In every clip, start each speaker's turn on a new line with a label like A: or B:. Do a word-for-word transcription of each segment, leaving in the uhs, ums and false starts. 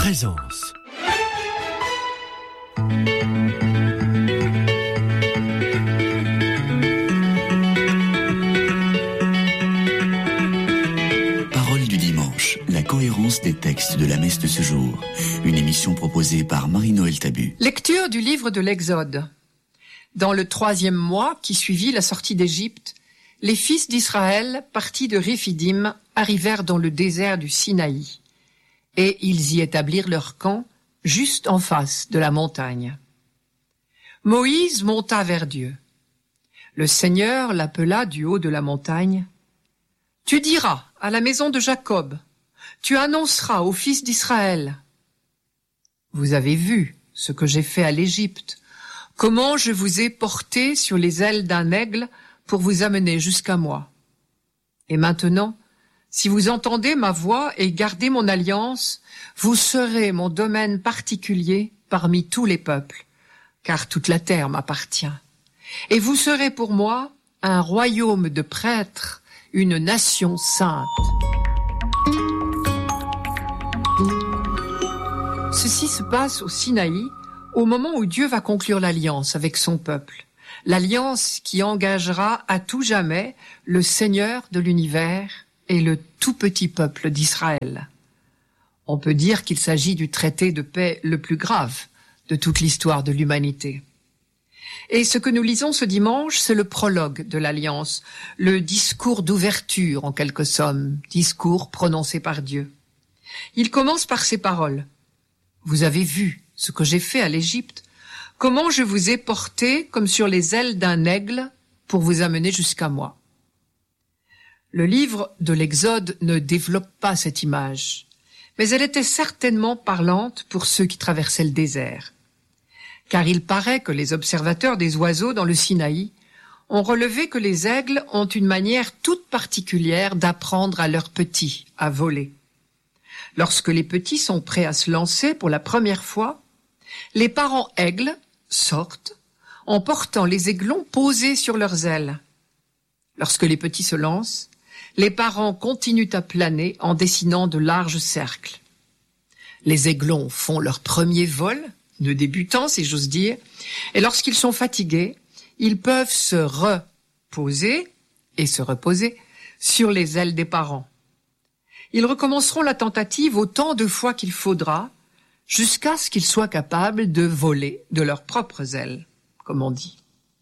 A: Présence.
B: Parole du dimanche, la cohérence des textes de la messe de ce jour. Une émission proposée par Marie-Noël Tabu.
C: Lecture du livre de l'Exode. Dans le troisième mois qui suivit la sortie d'Égypte, les fils d'Israël, partis de Réphidim, arrivèrent dans le désert du Sinaï, et ils y établirent leur camp juste en face de la montagne. Moïse monta vers Dieu. Le Seigneur l'appela du haut de la montagne. « Tu diras à la maison de Jacob, tu annonceras aux fils d'Israël. Vous avez vu ce que j'ai fait à l'Égypte, comment je vous ai porté sur les ailes d'un aigle pour vous amener jusqu'à moi. Et maintenant, si vous entendez ma voix et gardez mon alliance, vous serez mon domaine particulier parmi tous les peuples, car toute la terre m'appartient. Et vous serez pour moi un royaume de prêtres, une nation sainte. » Ceci se passe au Sinaï, au moment où Dieu va conclure l'alliance avec son peuple. L'alliance qui engagera à tout jamais le Seigneur de l'univers et le tout petit peuple d'Israël. On peut dire qu'il s'agit du traité de paix le plus grave de toute l'histoire de l'humanité. Et ce que nous lisons ce dimanche, c'est le prologue de l'alliance, le discours d'ouverture en quelque somme, discours prononcé par Dieu. Il commence par ces paroles. « Vous avez vu ce que j'ai fait à l'Égypte, comment je vous ai porté comme sur les ailes d'un aigle pour vous amener jusqu'à moi. » Le livre de l'Exode ne développe pas cette image, mais elle était certainement parlante pour ceux qui traversaient le désert. Car il paraît que les observateurs des oiseaux dans le Sinaï ont relevé que les aigles ont une manière toute particulière d'apprendre à leurs petits à voler. Lorsque les petits sont prêts à se lancer pour la première fois, les parents aigles sortent en portant les aiglons posés sur leurs ailes. Lorsque les petits se lancent, les parents continuent à planer en dessinant de larges cercles. Les aiglons font leur premier vol, de débutants si j'ose dire, et lorsqu'ils sont fatigués, ils peuvent se reposer et se reposer sur les ailes des parents. Ils recommenceront la tentative autant de fois qu'il faudra, jusqu'à ce qu'ils soient capables de voler de leurs propres ailes, comme on dit.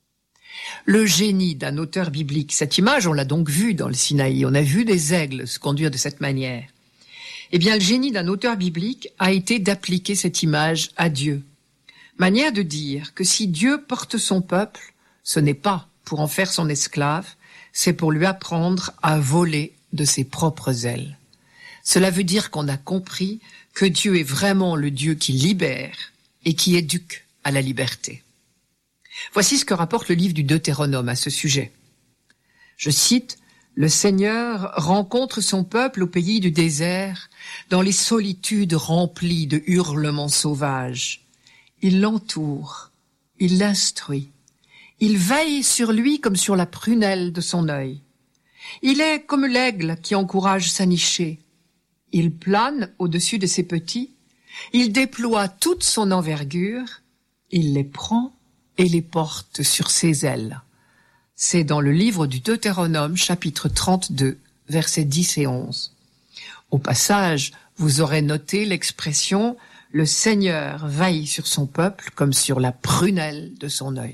C: Le génie d'un auteur biblique, cette image, on l'a donc vue dans le Sinaï, on a vu des aigles se conduire de cette manière. Eh bien, le génie d'un auteur biblique a été d'appliquer cette image à Dieu. Manière de dire que si Dieu porte son peuple, ce n'est pas pour en faire son esclave, c'est pour lui apprendre à voler de ses propres ailes. Cela veut dire qu'on a compris que Dieu est vraiment le Dieu qui libère et qui éduque à la liberté. Voici ce que rapporte le livre du Deutéronome à ce sujet. Je cite, « Le Seigneur rencontre son peuple au pays du désert, dans les solitudes remplies de hurlements sauvages. Il l'entoure, il l'instruit, il veille sur lui comme sur la prunelle de son œil. Il est comme l'aigle qui encourage sa nichée. Il plane au-dessus de ses petits, il déploie toute son envergure, il les prend et les porte sur ses ailes. » C'est dans le livre du Deutéronome, chapitre trente-deux, versets dix et onze. Au passage, vous aurez noté l'expression « Le Seigneur veille sur son peuple comme sur la prunelle de son œil ».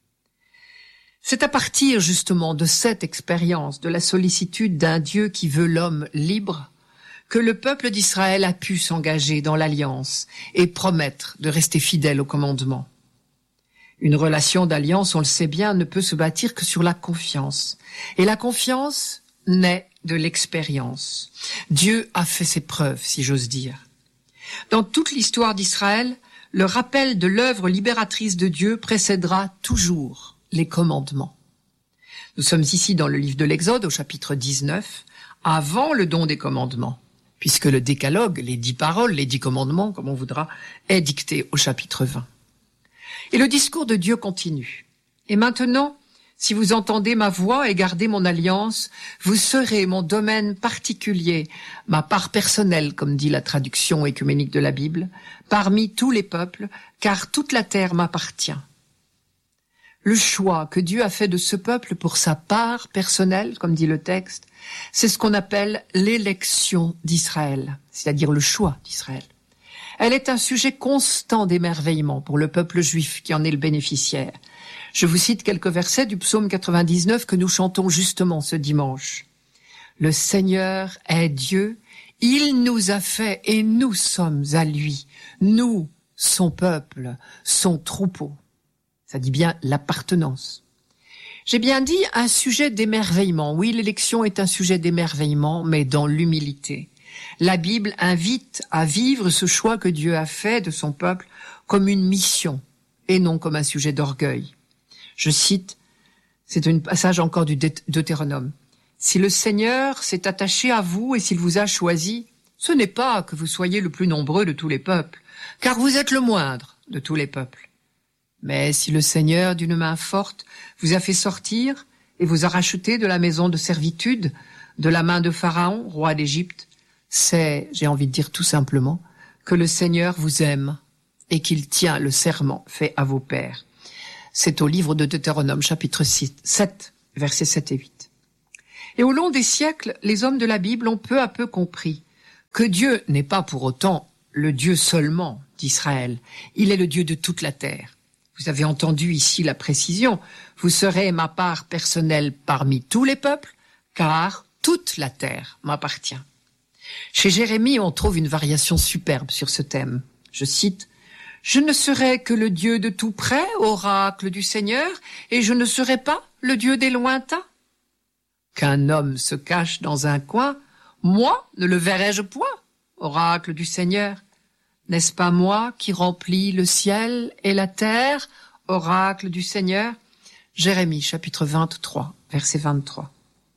C: C'est à partir justement de cette expérience, de la sollicitude d'un Dieu qui veut l'homme libre, que le peuple d'Israël a pu s'engager dans l'alliance et promettre de rester fidèle au commandement. Une relation d'alliance, on le sait bien, ne peut se bâtir que sur la confiance. Et la confiance naît de l'expérience. Dieu a fait ses preuves, si j'ose dire. Dans toute l'histoire d'Israël, le rappel de l'œuvre libératrice de Dieu précédera toujours les commandements. Nous sommes ici dans le livre de l'Exode, au chapitre dix-neuf, avant le don des commandements, puisque le décalogue, les dix paroles, les dix commandements, comme on voudra, est dicté au chapitre vingt. Et le discours de Dieu continue. Et maintenant, Si vous entendez ma voix et gardez mon alliance, vous serez mon domaine particulier, ma part personnelle, comme dit la traduction œcuménique de la Bible, parmi tous les peuples, car toute la terre m'appartient. Le choix que Dieu a fait de ce peuple pour sa part personnelle, comme dit le texte, c'est ce qu'on appelle l'élection d'Israël, c'est-à-dire le choix d'Israël. Elle est un sujet constant d'émerveillement pour le peuple juif qui en est le bénéficiaire. Je vous cite quelques versets du psaume quatre-vingt-dix-neuf que nous chantons justement ce dimanche. Le Seigneur est Dieu, il nous a fait et nous sommes à lui, nous, son peuple, son troupeau. Ça dit bien l'appartenance. J'ai bien dit un sujet d'émerveillement. Oui, l'élection est un sujet d'émerveillement, mais dans l'humilité. La Bible invite à vivre ce choix que Dieu a fait de son peuple comme une mission et non comme un sujet d'orgueil. Je cite, c'est un passage encore du Deutéronome. « Si le Seigneur s'est attaché à vous et s'il vous a choisi, ce n'est pas que vous soyez le plus nombreux de tous les peuples, car vous êtes le moindre de tous les peuples. Mais si le Seigneur, d'une main forte, vous a fait sortir et vous a racheté de la maison de servitude, de la main de Pharaon, roi d'Égypte, c'est, j'ai envie de dire tout simplement, que le Seigneur vous aime et qu'il tient le serment fait à vos pères. » C'est au livre de Deutéronome, chapitre sept, versets sept et huit. Et au long des siècles, les hommes de la Bible ont peu à peu compris que Dieu n'est pas pour autant le Dieu seulement d'Israël. Il est le Dieu de toute la terre. Vous avez entendu ici la précision. Vous serez ma part personnelle parmi tous les peuples, car toute la terre m'appartient. Chez Jérémie, on trouve une variation superbe sur ce thème. Je cite, « Je ne serai que le Dieu de tout près, oracle du Seigneur, et je ne serai pas le Dieu des lointains. Qu'un homme se cache dans un coin, moi ne le verrai-je point, oracle du Seigneur. N'est-ce pas moi qui remplis le ciel et la terre, oracle du Seigneur ?» Jérémie, chapitre vingt-trois, verset vingt-trois.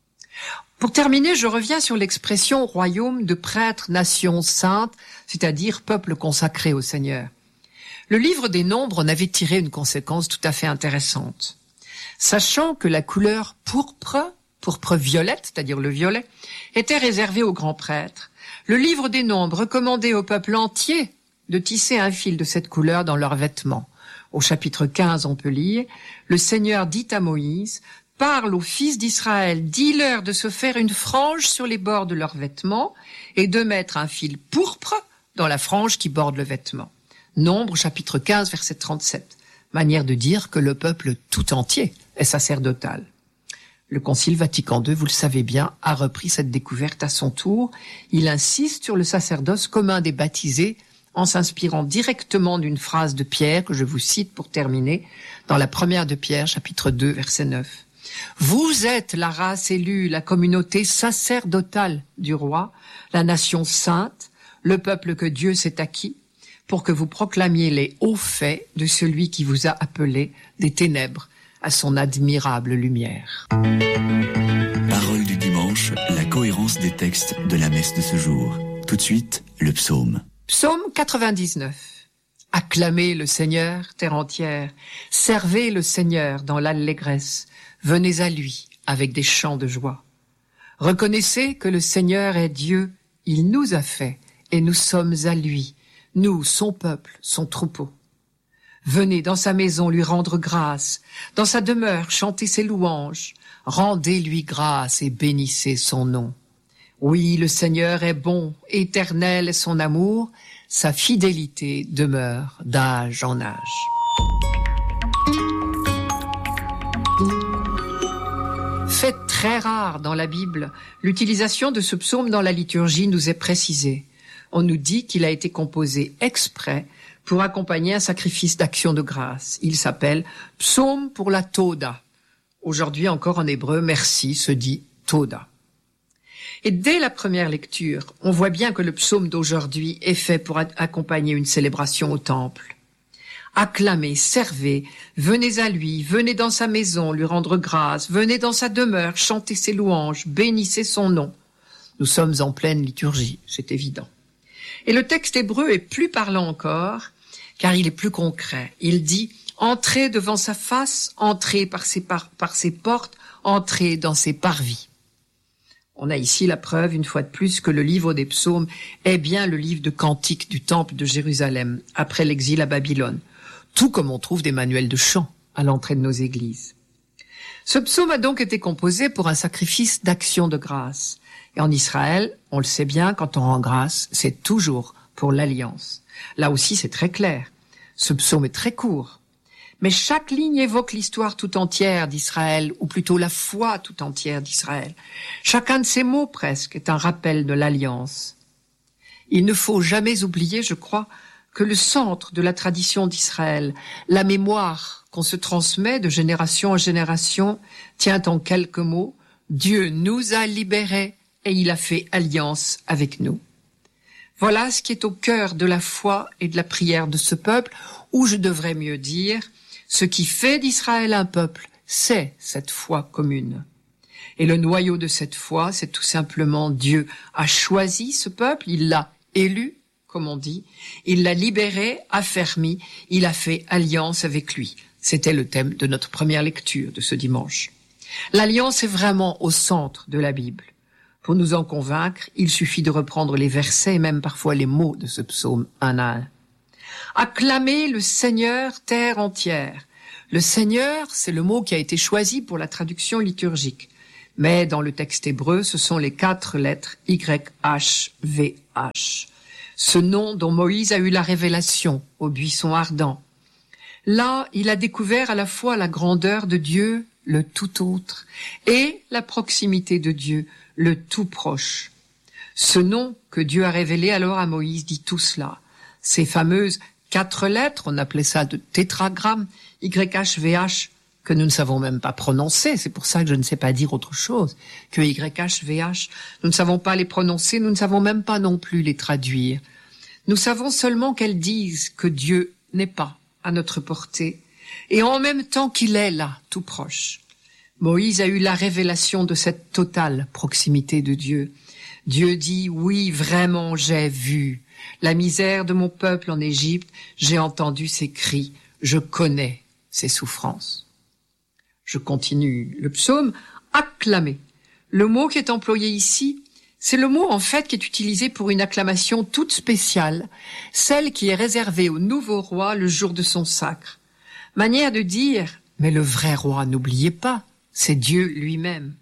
C: Pour terminer, je reviens sur l'expression « royaume de prêtres, nation sainte », c'est-à-dire peuple consacré au Seigneur. Le livre des Nombres en avait tiré une conséquence tout à fait intéressante. Sachant que la couleur pourpre, pourpre violette, c'est-à-dire le violet, était réservée aux grands prêtres, le livre des Nombres recommandait au peuple entier de tisser un fil de cette couleur dans leurs vêtements. Au chapitre quinze, on peut lire « Le Seigneur dit à Moïse, parle aux fils d'Israël, dis-leur de se faire une frange sur les bords de leurs vêtements et de mettre un fil pourpre dans la frange qui borde le vêtement. » Nombre, chapitre quinze, verset trente-sept. Manière de dire que le peuple tout entier est sacerdotal. Le Concile Vatican deux, vous le savez bien, a repris cette découverte à son tour. Il insiste sur le sacerdoce commun des baptisés en s'inspirant directement d'une phrase de Pierre que je vous cite pour terminer, dans la première de Pierre, chapitre deux, verset neuf. « Vous êtes la race élue, la communauté sacerdotale du roi, la nation sainte, le peuple que Dieu s'est acquis, pour que vous proclamiez les hauts faits de celui qui vous a appelé des ténèbres à son admirable lumière. »
B: Parole du dimanche, la cohérence des textes de la messe de ce jour. Tout de suite, le psaume.
C: Psaume quatre-vingt-dix-neuf. Acclamez le Seigneur, terre entière. Servez le Seigneur dans l'allégresse. Venez à lui avec des chants de joie. Reconnaissez que le Seigneur est Dieu. Il nous a fait et nous sommes à lui. Nous, son peuple, son troupeau. Venez dans sa maison lui rendre grâce, dans sa demeure chanter ses louanges. Rendez-lui grâce et bénissez son nom. Oui, le Seigneur est bon, éternel est son amour, sa fidélité demeure d'âge en âge. Fait très rare dans la Bible, l'utilisation de ce psaume dans la liturgie nous est précisée. On nous dit qu'il a été composé exprès pour accompagner un sacrifice d'action de grâce. Il s'appelle « Psaume pour la Toda ». Aujourd'hui encore en hébreu, merci se dit « Toda ». Et dès la première lecture, on voit bien que le psaume d'aujourd'hui est fait pour accompagner une célébration au temple. Acclamez, servez, venez à lui, venez dans sa maison lui rendre grâce, venez dans sa demeure chanter ses louanges, bénissez son nom. Nous sommes en pleine liturgie, c'est évident. Et le texte hébreu est plus parlant encore, car il est plus concret. Il dit Entrez devant sa face, entrez par ses, par, par ses portes, entrez dans ses parvis. On a ici la preuve, une fois de plus, que le livre des psaumes est bien le livre de cantiques du temple de Jérusalem, après l'exil à Babylone, tout comme on trouve des manuels de chant à l'entrée de nos églises. Ce psaume a donc été composé pour un sacrifice d'action de grâce. Et en Israël, on le sait bien, quand on rend grâce, c'est toujours pour l'alliance. Là aussi, c'est très clair. Ce psaume est très court. Mais chaque ligne évoque l'histoire tout entière d'Israël, ou plutôt la foi tout entière d'Israël. Chacun de ces mots, presque, est un rappel de l'alliance. Il ne faut jamais oublier, je crois, que le centre de la tradition d'Israël, la mémoire qu'on se transmet de génération en génération, tient en quelques mots « Dieu nous a libérés et il a fait alliance avec nous ». Voilà ce qui est au cœur de la foi et de la prière de ce peuple, ou je devrais mieux dire, ce qui fait d'Israël un peuple, c'est cette foi commune. Et le noyau de cette foi, c'est tout simplement Dieu a choisi ce peuple, il l'a élu, comme on dit, il l'a libéré, affermi, il a fait alliance avec lui. C'était le thème de notre première lecture de ce dimanche. L'alliance est vraiment au centre de la Bible. Pour nous en convaincre, il suffit de reprendre les versets et même parfois les mots de ce psaume un à un. Acclamez le Seigneur, terre entière. Le Seigneur, c'est le mot qui a été choisi pour la traduction liturgique. Mais dans le texte hébreu, ce sont les quatre lettres Y H V H. Ce nom dont Moïse a eu la révélation au buisson ardent. Là, il a découvert à la fois la grandeur de Dieu, le tout autre, et la proximité de Dieu, le tout proche. Ce nom que Dieu a révélé alors à Moïse dit tout cela. Ces fameuses quatre lettres, on appelait ça de tétragramme, Y H V H, que nous ne savons même pas prononcer, c'est pour ça que je ne sais pas dire autre chose que Y H V H. Nous ne savons pas les prononcer, nous ne savons même pas non plus les traduire. Nous savons seulement qu'elles disent que Dieu n'est pas à notre portée, et en même temps qu'il est là, tout proche. Moïse a eu la révélation de cette totale proximité de Dieu. Dieu dit, oui, vraiment, j'ai vu la misère de mon peuple en Égypte, j'ai entendu ses cris, je connais ses souffrances. Je continue le psaume, acclamer. Le mot qui est employé ici, c'est le mot en fait qui est utilisé pour une acclamation toute spéciale, celle qui est réservée au nouveau roi le jour de son sacre. Manière de dire, mais le vrai roi, n'oubliez pas, c'est Dieu lui-même.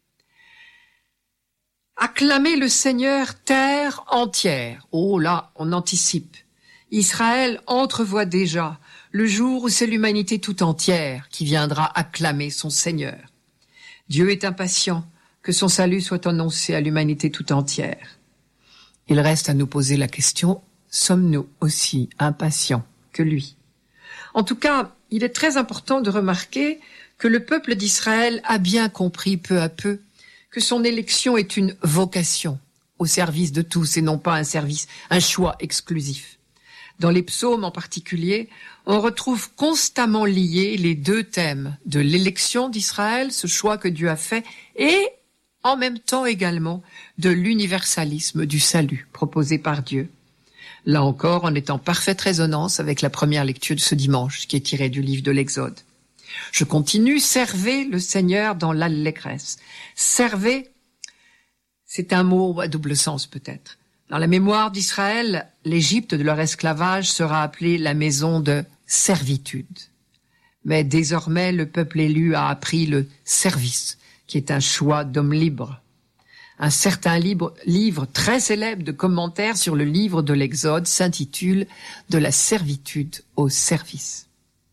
C: Acclamez le Seigneur, terre entière. Oh là, on anticipe. Israël entrevoit déjà le jour où c'est l'humanité tout entière qui viendra acclamer son Seigneur. Dieu est impatient que son salut soit annoncé à l'humanité tout entière. Il reste à nous poser la question, sommes-nous aussi impatients que lui? En tout cas, il est très important de remarquer que le peuple d'Israël a bien compris peu à peu que son élection est une vocation au service de tous et non pas un service, un choix exclusif. Dans les psaumes en particulier, on retrouve constamment liés les deux thèmes de l'élection d'Israël, ce choix que Dieu a fait, et en même temps également de l'universalisme du salut proposé par Dieu. Là encore, on est en parfaite résonance avec la première lecture de ce dimanche, qui est tirée du livre de l'Exode. Je continue, servez le Seigneur dans l'allégresse. Servez, c'est un mot à double sens peut-être. Dans la mémoire d'Israël, l'Égypte de leur esclavage sera appelée la maison de servitude. Mais désormais, le peuple élu a appris le service, qui est un choix d'homme libre. Un certain livre, livre très célèbre de commentaires sur le livre de l'Exode s'intitule « De la servitude au service ».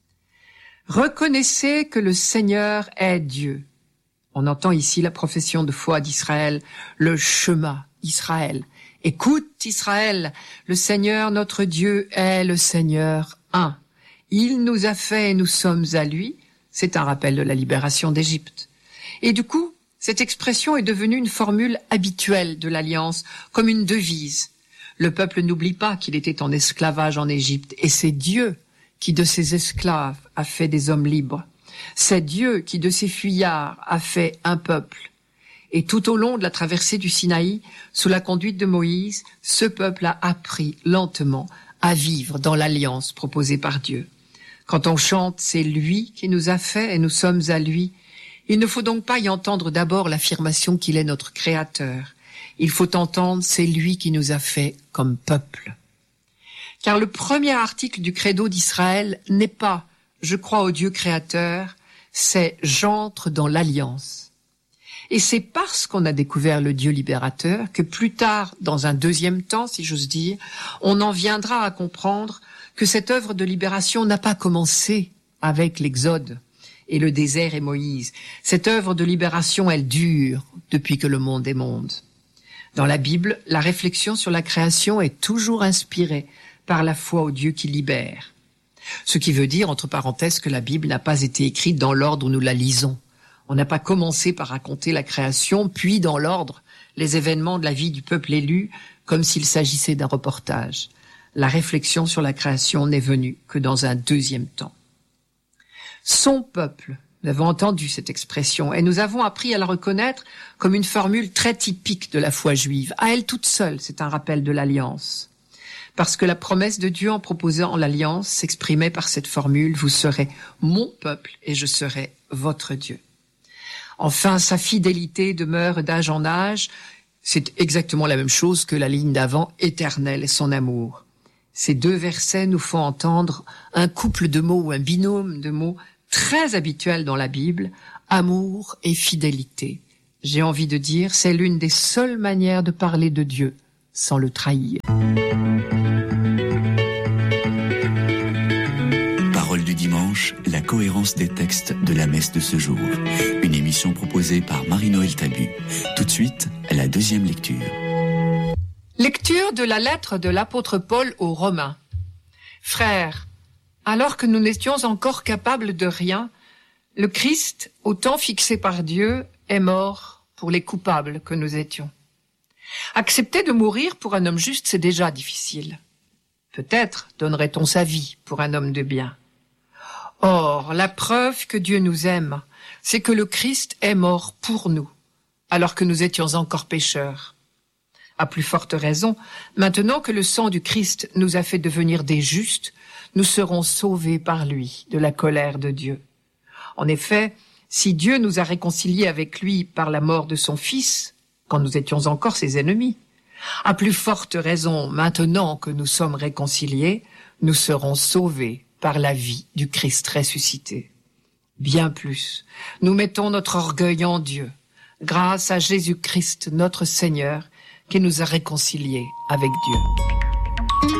C: Reconnaissez que le Seigneur est Dieu. On entend ici la profession de foi d'Israël, le Shema, Israël. Écoute Israël, le Seigneur notre Dieu est le Seigneur un. Il nous a fait et nous sommes à lui. C'est un rappel de la libération d'Égypte. Et du coup, cette expression est devenue une formule habituelle de l'Alliance, comme une devise. Le peuple n'oublie pas qu'il était en esclavage en Égypte, et c'est Dieu qui de ses esclaves a fait des hommes libres. C'est Dieu qui de ses fuyards a fait un peuple. Et tout au long de la traversée du Sinaï, sous la conduite de Moïse, ce peuple a appris lentement à vivre dans l'alliance proposée par Dieu. Quand on chante, c'est lui qui nous a fait et nous sommes à lui. Il ne faut donc pas y entendre d'abord l'affirmation qu'il est notre créateur. Il faut entendre, c'est lui qui nous a fait comme peuple. Car le premier article du credo d'Israël n'est pas « je crois au Dieu créateur », c'est « j'entre dans l'alliance ». Et c'est parce qu'on a découvert le Dieu libérateur que plus tard, dans un deuxième temps, si j'ose dire, on en viendra à comprendre que cette œuvre de libération n'a pas commencé avec l'Exode et le désert et Moïse. Cette œuvre de libération, elle dure depuis que le monde est monde. Dans la Bible, la réflexion sur la création est toujours inspirée par la foi au Dieu qui libère. Ce qui veut dire, entre parenthèses, que la Bible n'a pas été écrite dans l'ordre où nous la lisons. On n'a pas commencé par raconter la création, puis dans l'ordre, les événements de la vie du peuple élu, comme s'il s'agissait d'un reportage. La réflexion sur la création n'est venue que dans un deuxième temps. Son peuple, nous avons entendu cette expression, et nous avons appris à la reconnaître comme une formule très typique de la foi juive. À elle toute seule, c'est un rappel de l'alliance. Parce que la promesse de Dieu en proposant l'alliance s'exprimait par cette formule « Vous serez mon peuple et je serai votre Dieu ». Enfin, sa fidélité demeure d'âge en âge. C'est exactement la même chose que la ligne d'avant, éternel est son amour. Ces deux versets nous font entendre un couple de mots ou un binôme de mots très habituel dans la Bible, amour et fidélité. J'ai envie de dire, c'est l'une des seules manières de parler de Dieu sans le trahir.
B: Parole du dimanche, la cohérence des textes de la messe de ce jour. Une émission proposée par Marie-Noël Tabu. Tout de suite, la deuxième lecture.
C: Lecture de la lettre de l'apôtre Paul aux Romains. Frères, alors que nous n'étions encore capables de rien, le Christ, au temps fixé par Dieu, est mort pour les coupables que nous étions. Accepter de mourir pour un homme juste, c'est déjà difficile. Peut-être donnerait-on sa vie pour un homme de bien. Or, la preuve que Dieu nous aime, c'est que le Christ est mort pour nous, alors que nous étions encore pécheurs. À plus forte raison, maintenant que le sang du Christ nous a fait devenir des justes, nous serons sauvés par lui de la colère de Dieu. En effet, si Dieu nous a réconciliés avec lui par la mort de son Fils, quand nous étions encore ses ennemis, à plus forte raison, maintenant que nous sommes réconciliés, nous serons sauvés par la vie du Christ ressuscité. Bien plus, nous mettons notre orgueil en Dieu, grâce à Jésus-Christ notre Seigneur, qui nous a réconciliés avec Dieu.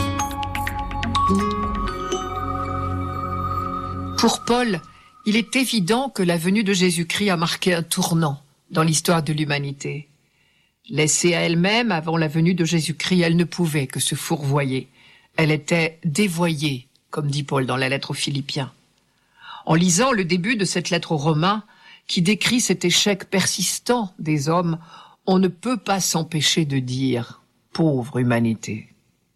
C: Pour Paul, il est évident que la venue de Jésus-Christ a marqué un tournant dans l'histoire de l'humanité. Laissée à elle-même avant la venue de Jésus-Christ, elle ne pouvait que se fourvoyer. Elle était dévoyée, comme dit Paul dans la lettre aux Philippiens. En lisant le début de cette lettre aux Romains, qui décrit cet échec persistant des hommes, on ne peut pas s'empêcher de dire « pauvre humanité ».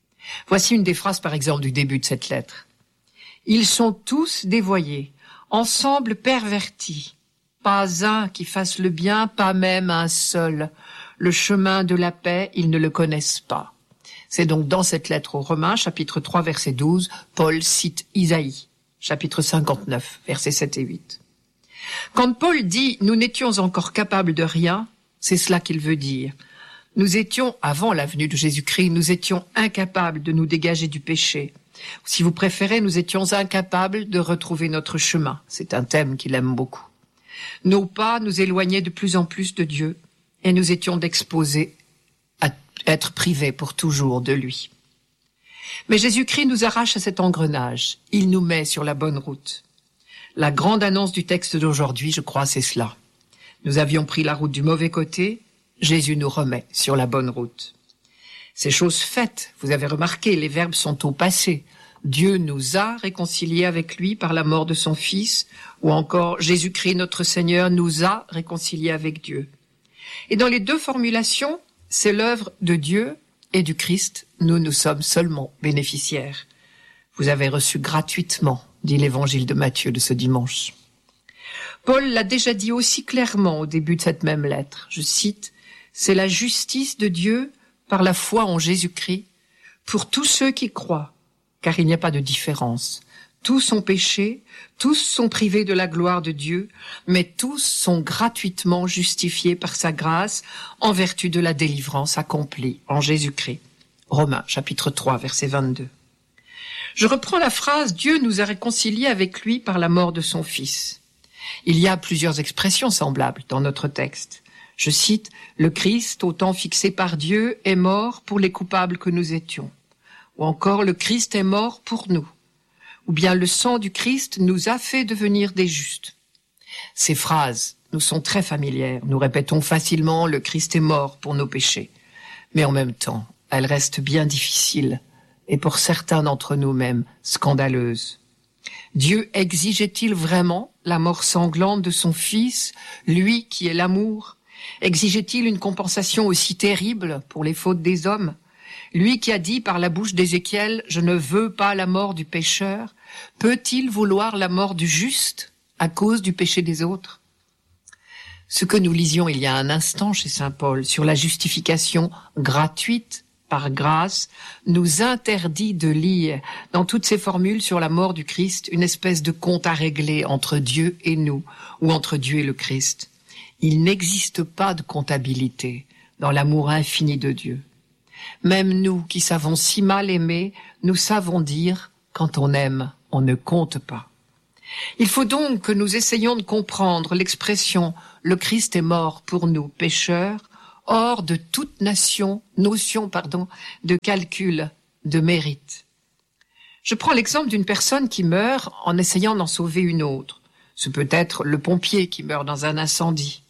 C: Voici une des phrases, par exemple, du début de cette lettre. « Ils sont tous dévoyés, ensemble pervertis. Pas un qui fasse le bien, pas même un seul. Le chemin de la paix, ils ne le connaissent pas. » C'est donc dans cette lettre aux Romains, chapitre trois, verset douze, Paul cite Isaïe, chapitre cinquante-neuf, versets sept et huit. Quand Paul dit « nous n'étions encore capables de rien », c'est cela qu'il veut dire. Nous étions, avant la venue de Jésus-Christ, nous étions incapables de nous dégager du péché. Si vous préférez, nous étions incapables de retrouver notre chemin. C'est un thème qu'il aime beaucoup. Nos pas nous éloignaient de plus en plus de Dieu et nous étions d'exposés à être privés pour toujours de lui. Mais Jésus-Christ nous arrache à cet engrenage. Il nous met sur la bonne route. La grande annonce du texte d'aujourd'hui, je crois, c'est cela. Nous avions pris la route du mauvais côté, Jésus nous remet sur la bonne route. C'est chose faite, vous avez remarqué, les verbes sont au passé. Dieu nous a réconciliés avec lui par la mort de son Fils, ou encore Jésus-Christ notre Seigneur nous a réconciliés avec Dieu. Et dans les deux formulations, c'est l'œuvre de Dieu et du Christ, nous nous sommes seulement bénéficiaires. Vous avez reçu gratuitement, dit l'évangile de Matthieu de ce dimanche. Paul l'a déjà dit aussi clairement au début de cette même lettre. Je cite, « C'est la justice de Dieu par la foi en Jésus-Christ pour tous ceux qui croient, car il n'y a pas de différence. Tous ont péché, tous sont privés de la gloire de Dieu, mais tous sont gratuitement justifiés par sa grâce en vertu de la délivrance accomplie en Jésus-Christ. Romains chapitre trois, verset vingt-deux. Je reprends la phrase « Dieu nous a réconciliés avec lui par la mort de son Fils ». Il y a plusieurs expressions semblables dans notre texte. Je cite « Le Christ, au temps fixé par Dieu, est mort pour les coupables que nous étions ». Ou encore « Le Christ est mort pour nous ». Ou bien « Le sang du Christ nous a fait devenir des justes ». Ces phrases nous sont très familières. Nous répétons facilement « Le Christ est mort pour nos péchés ». Mais en même temps, elles restent bien difficiles et pour certains d'entre nous même scandaleuses. Dieu exigeait-il vraiment la mort sanglante de son Fils, lui qui est l'amour? Exigeait-il une compensation aussi terrible pour les fautes des hommes? Lui qui a dit par la bouche d'Ézéchiel « Je ne veux pas la mort du pécheur », peut-il vouloir la mort du juste à cause du péché des autres? Ce que nous lisions il y a un instant chez saint Paul sur la justification gratuite par grâce nous interdit de lire dans toutes ces formules sur la mort du Christ une espèce de compte à régler entre Dieu et nous ou entre Dieu et le Christ. Il n'existe pas de comptabilité dans l'amour infini de Dieu. Même nous qui savons si mal aimer, nous savons dire « quand on aime, on ne compte pas ». Il faut donc que nous essayions de comprendre l'expression « le Christ est mort pour nous, pécheurs », hors de toute nation, notion pardon, de calcul, de mérite. Je prends l'exemple d'une personne qui meurt en essayant d'en sauver une autre. Ce peut être le pompier qui meurt dans un incendie.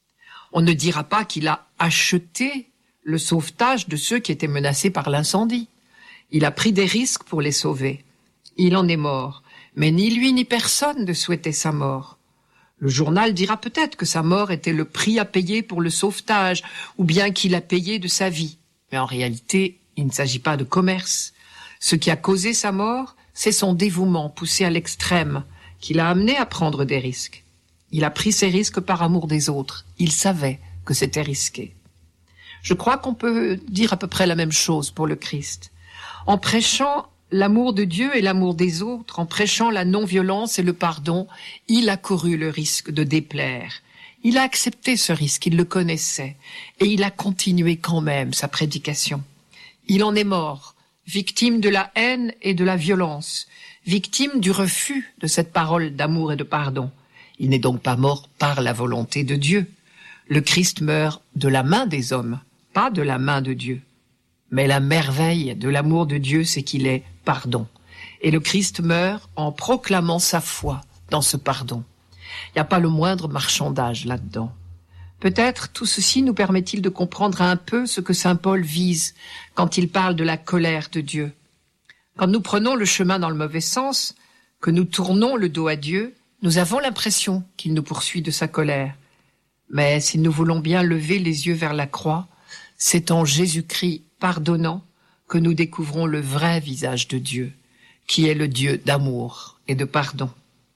C: On ne dira pas qu'il a acheté le sauvetage de ceux qui étaient menacés par l'incendie. Il a pris des risques pour les sauver. Il en est mort, mais ni lui ni personne ne souhaitait sa mort. Le journal dira peut-être que sa mort était le prix à payer pour le sauvetage, ou bien qu'il a payé de sa vie. Mais en réalité, il ne s'agit pas de commerce. Ce qui a causé sa mort, c'est son dévouement poussé à l'extrême, qui l'a amené à prendre des risques. Il a pris ces risques par amour des autres. Il savait que c'était risqué. Je crois qu'on peut dire à peu près la même chose pour le Christ. En prêchant l'amour de Dieu et l'amour des autres, en prêchant la non-violence et le pardon, il a couru le risque de déplaire. Il a accepté ce risque, il le connaissait, et il a continué quand même sa prédication. Il en est mort, victime de la haine et de la violence, victime du refus de cette parole d'amour et de pardon. Il n'est donc pas mort par la volonté de Dieu. Le Christ meurt de la main des hommes, pas de la main de Dieu. Mais la merveille de l'amour de Dieu, c'est qu'il est pardon. Et le Christ meurt en proclamant sa foi dans ce pardon. Il n'y a pas le moindre marchandage là-dedans. Peut-être tout ceci nous permet-il de comprendre un peu ce que saint Paul vise quand il parle de la colère de Dieu. Quand nous prenons le chemin dans le mauvais sens, que nous tournons le dos à Dieu, nous avons l'impression qu'il nous poursuit de sa colère. Mais si nous voulons bien lever les yeux vers la croix, c'est en Jésus-Christ pardonnant que nous découvrons le vrai visage de Dieu, qui est le Dieu d'amour et de pardon.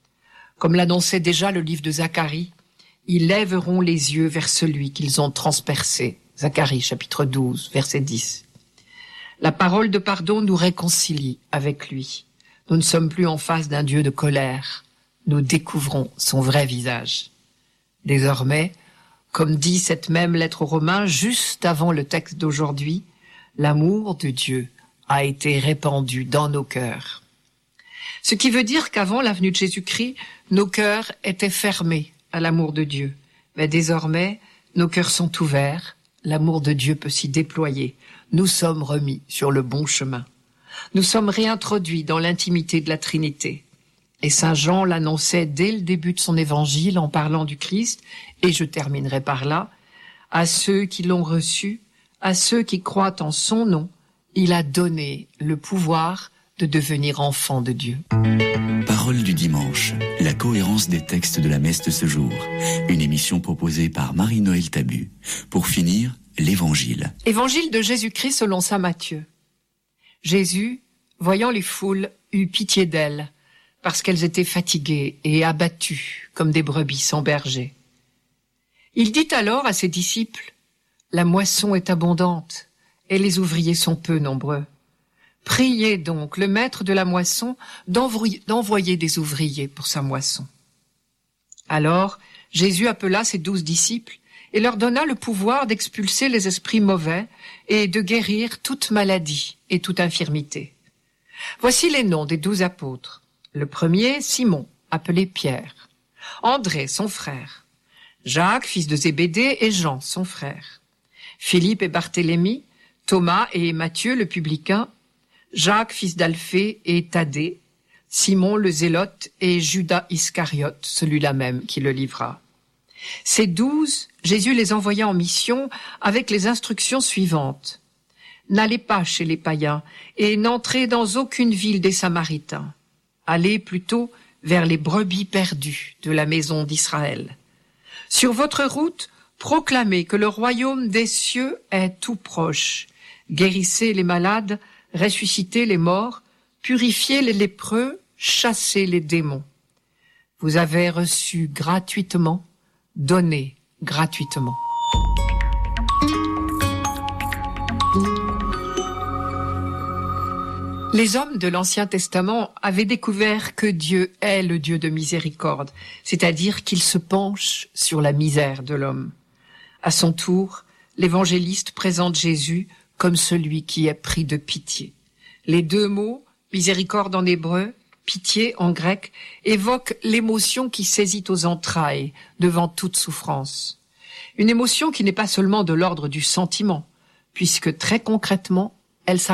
C: Comme l'annonçait déjà le livre de Zacharie, ils lèveront les yeux vers celui qu'ils ont transpercé. Zacharie chapitre douze, verset dix. La parole de pardon nous réconcilie avec lui. Nous ne sommes plus en face d'un Dieu de colère. Nous découvrons son vrai visage. Désormais, comme dit cette même lettre aux Romains, juste avant le texte d'aujourd'hui, l'amour de Dieu a été répandu dans nos cœurs. Ce qui veut dire qu'avant la venue de Jésus-Christ, nos cœurs étaient fermés à l'amour de Dieu. Mais désormais, nos cœurs sont ouverts, l'amour de Dieu peut s'y déployer. Nous sommes remis sur le bon chemin. Nous sommes réintroduits dans l'intimité de la Trinité. Et saint Jean l'annonçait dès le début de son évangile en parlant du Christ, et je terminerai par là, à ceux qui l'ont reçu, à ceux qui croient en son nom, il a donné le pouvoir de devenir enfants de Dieu.
B: Parole du dimanche, la cohérence des textes de la messe de ce jour. Une émission proposée par Marie-Noël Tabu. Pour finir, l'Évangile.
C: Évangile de Jésus-Christ selon saint Matthieu. Jésus, voyant les foules, eut pitié d'elles, parce qu'elles étaient fatiguées et abattues comme des brebis sans berger. Il dit alors à ses disciples, « La moisson est abondante, et les ouvriers sont peu nombreux. Priez donc le maître de la moisson d'envoyer des ouvriers pour sa moisson. » Alors Jésus appela ses douze disciples et leur donna le pouvoir d'expulser les esprits mauvais et de guérir toute maladie et toute infirmité. Voici les noms des douze apôtres. Le premier, Simon, appelé Pierre. André, son frère. Jacques, fils de Zébédée, et Jean, son frère. Philippe et Barthélemy, Thomas et Matthieu le publicain, Jacques, fils d'Alphée, et Thaddée, Simon le Zélote et Judas Iscariote, celui-là même qui le livra. Ces douze, Jésus les envoya en mission avec les instructions suivantes. N'allez pas chez les païens et n'entrez dans aucune ville des Samaritains. Allez plutôt vers les brebis perdues de la maison d'Israël. Sur votre route, proclamez que le royaume des cieux est tout proche. Guérissez les malades, ressuscitez les morts, purifiez les lépreux, chassez les démons. Vous avez reçu gratuitement, donnez gratuitement. Les hommes de l'Ancien Testament avaient découvert que Dieu est le Dieu de miséricorde, c'est-à-dire qu'il se penche sur la misère de l'homme. À son tour, l'évangéliste présente Jésus comme celui qui est pris de pitié. Les deux mots, miséricorde en hébreu, pitié en grec, évoquent l'émotion qui saisit aux entrailles devant toute souffrance. Une émotion qui n'est pas seulement de l'ordre du sentiment, puisque très concrètement, elle